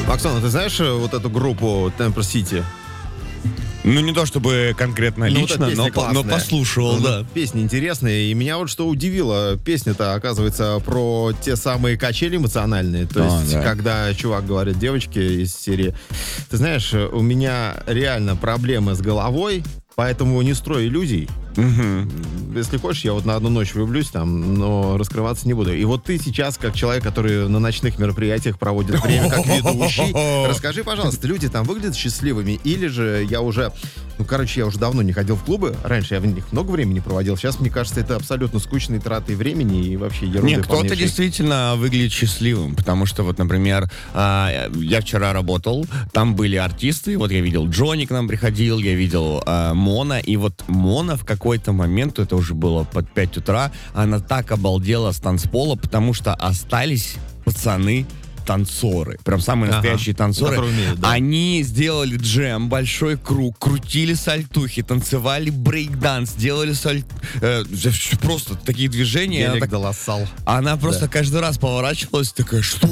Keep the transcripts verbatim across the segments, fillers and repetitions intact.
Оксана, ты знаешь вот эту группу Temper City? Ну, не то чтобы конкретно Ну, лично, вот но, по- но послушал, Ну, да. Песня интересная, и меня вот что удивило, песня-то, оказывается, про те самые качели эмоциональные, то А, есть, да. когда чувак говорит девочке из серии, ты знаешь, у меня реально проблемы с головой, поэтому не строй иллюзий. Мгм. Если хочешь, я вот на одну ночь влюблюсь там, но раскрываться не буду. И вот ты сейчас, как человек, который на ночных мероприятиях проводит время как ведущий, расскажи, пожалуйста, люди там выглядят счастливыми? Или же я уже... Ну, короче, я уже давно не ходил в клубы. Раньше я в них много времени проводил. Сейчас, мне кажется, это абсолютно скучные траты времени и вообще ерунды. Нет, кто-то полнейшей. действительно выглядит счастливым, потому что вот, например, а, я вчера работал, там были артисты, вот я видел Джонни к нам приходил, я видел а, Мона, и вот Мона в какой-то момент, это уже было под пять утра, она так обалдела с танцпола, потому что остались пацаны танцоры, прям самые Ага, настоящие танцоры. которые умеют, да. Они сделали джем, большой круг, крутили сальтухи, танцевали брейк-данс, делали саль... э, просто такие движения. Она Гелик так- Долосал. она просто Да. каждый раз поворачивалась, такая, что?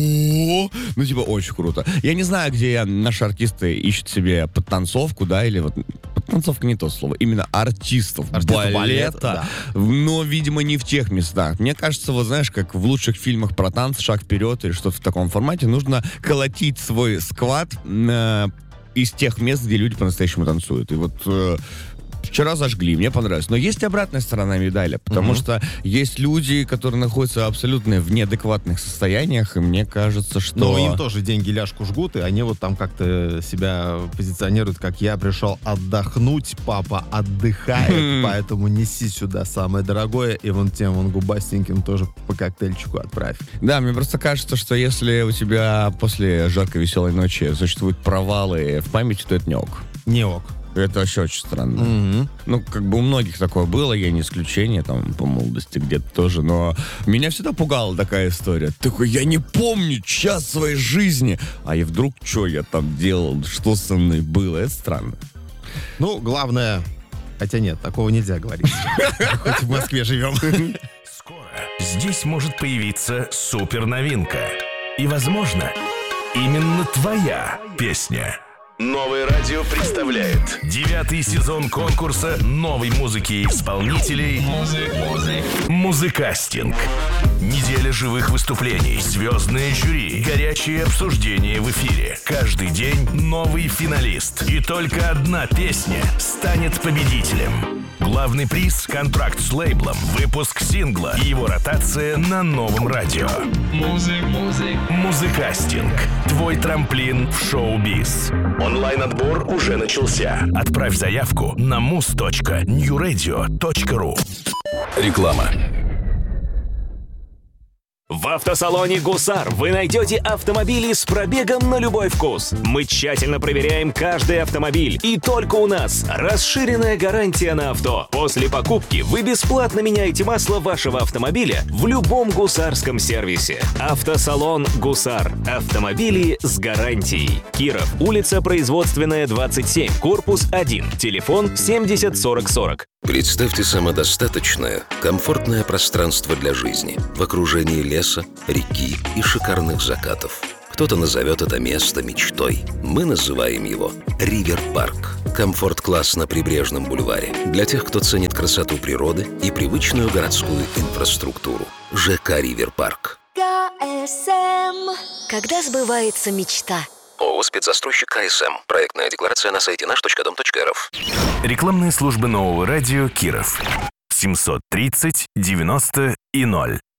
Ну, типа, очень круто. Я не знаю, где наши артисты ищут себе подтанцовку, да, или вот... Подтанцовка не то слово, именно артистов, Артистов балета, балета, но, видимо, не в тех местах. Мне кажется, вот знаешь, как в лучших фильмах про танц «Шаг вперед» или что-то в таком формате, нужно колотить свой сквад э, из тех мест, где люди по-настоящему танцуют. И вот... э, Вчера зажгли, мне понравилось. Но есть и обратная сторона медали, потому Мгм. что есть люди, которые находятся абсолютно в неадекватных состояниях, и мне кажется, что... Но им тоже деньги ляжку жгут, и они вот там как-то себя позиционируют, как я пришел отдохнуть, папа отдыхает, Хм. поэтому неси сюда самое дорогое, и вон тем, вон губастеньким тоже по коктейльчику отправь. Да, мне просто кажется, что если у тебя после жаркой веселой ночи существуют провалы в памяти, то это не ок. Не ок. Это вообще очень странно. Мгм. Ну, как бы у многих такое было, я не исключение, там, по молодости где-то тоже, но меня всегда пугала такая история. Такой, я не помню час своей жизни, а и вдруг, что я там делал, что со мной было, это странно. Ну, главное... Хотя нет, такого нельзя говорить. Хоть в Москве живем. Скоро здесь может появиться суперновинка. И, возможно, именно твоя песня. Новое радио представляет девятый сезон конкурса новой музыки и исполнителей «Музыкастинг». Неделя живых выступлений, звездное жюри, горячие обсуждения в эфире. Каждый день новый финалист. И только одна песня станет победителем. Главный приз – контракт с лейблом, выпуск сингла и его ротация на новом радио. Музыкастинг. Твой трамплин в шоу-биз. Онлайн-отбор уже начался. Отправь заявку на муз точка нью радио точка ру. Реклама. В автосалоне «Гусар» вы найдете автомобили с пробегом на любой вкус. Мы тщательно проверяем каждый автомобиль. И только у нас расширенная гарантия на авто. После покупки вы бесплатно меняете масло вашего автомобиля в любом гусарском сервисе. Автосалон «Гусар». Автомобили с гарантией. Киров, улица Производственная, двадцать семь, корпус один. Телефон семьдесят сорок сорок. Представьте самодостаточное, комфортное пространство для жизни в окружении леса, реки и шикарных закатов. Кто-то назовет это место мечтой. Мы называем его Ривер-парк. Комфорт-класс на прибрежном бульваре. Для тех, кто ценит красоту природы и привычную городскую инфраструктуру. ЖК Ривер-парк. КСМ. Когда сбывается мечта? ООО «Спецзастройщик КСМ». Проектная декларация на сайте наш точка дом точка рф. Рекламные службы нового радио Киров. семьсот тридцать девяносто и ноль.